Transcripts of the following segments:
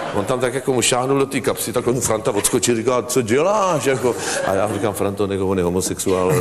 On tam tak jako mu šáhnul do té kapsy, tak on Franta odskočil, říká, co děláš, jako. A já říkám, Franto, nebo on je homosexuál.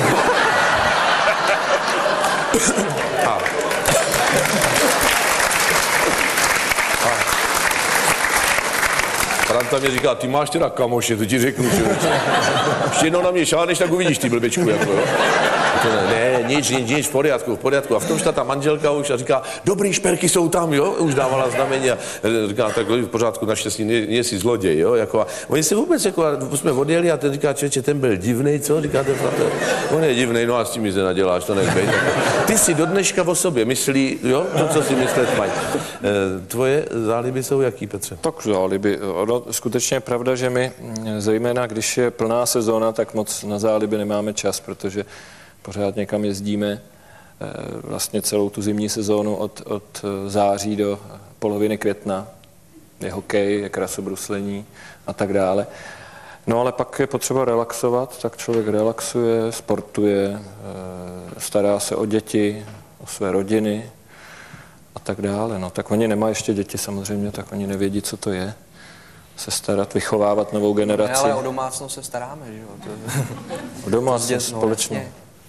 Franta mě říká, ty máš teda kamoše, to ti řeknu, člověče. Ještě jednou na mě šáneš, tak uvidíš ty blbečku, jako jo. Ne, nic, v pořádku. A v tom šla ta manželka už a říká, dobrý, šperky jsou tam, jo, už dávala znamení a říká, tak v pořádku, naštěstí, nejsi zloděj, jo, jako a oni si vůbec, jako, jsme odjeli a ten říká, člověče, ten byl divnej, co, říká ten Franta, on je divnej, no a s tím se naděláš, to nech bejt. Ty si do dneška o sobě myslí, jo, to, co si myslet mají. Tvoje záliby jsou jaký, Petře? Tak záliby, skutečně je pravda, že my, zejména když je plná sezóna, tak moc na záliby nemáme čas, protože pořád někam jezdíme vlastně celou tu zimní sezónu od září do poloviny května. Je hokej, je krasobruslení a tak dále. No ale pak je potřeba relaxovat, tak člověk relaxuje, sportuje, stará se o děti, o své rodiny a tak dále. No tak oni nemají ještě děti samozřejmě, tak oni nevědí, co to je. Se starat, vychovávat novou generaci. Ne, ale o domácnost se staráme, že jo? O domácnost společně.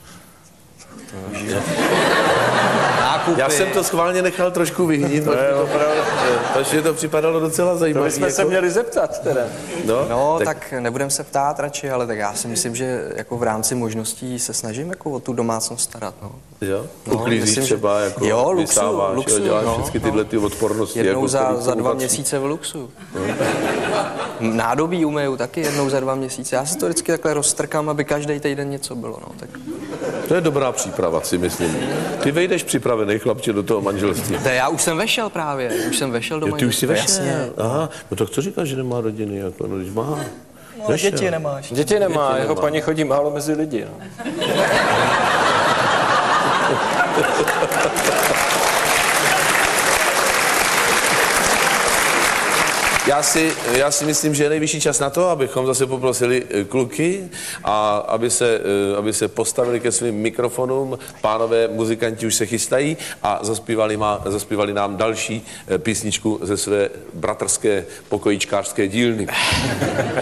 Já jsem to schválně nechal trošku vyhnít, protože to připadalo docela zajímavé. To jsme se měli zeptat teda. No, tak nebudem se ptát radši, ale tak já si myslím, že jako v rámci možností se snažím jako o tu domácnost starat, no. Jo? Uklízíš třeba, jako jo, vysáváš, luxu, děláš no, všechny tyhle ty odpornosti. Jednou jako za 2 měsíce v luxu. Nádobí umeju taky jednou za 2 měsíce. Já se to vždycky takhle roztrkám, aby každý týden něco bylo, no. Tak. To je dobrá příprava, si myslím. Ty vejdeš připravený, chlapče, do toho manželství. Já už jsem vešel právě, už jsem vešel do manželství. Ty už jsi vešel? Jasně. Aha, no tak co říkáš, že nemá rodiny, jako, no, když má. No, děti nemáš. Děti nemá, jeho paní chodí málo mezi lidi, no. Já si myslím, že je nejvyšší čas na to, abychom zase poprosili kluky a aby se postavili ke svým mikrofonům. Pánové muzikanti už se chystají a zaspívali nám další písničku ze své bratrské pokojíčkářské dílny.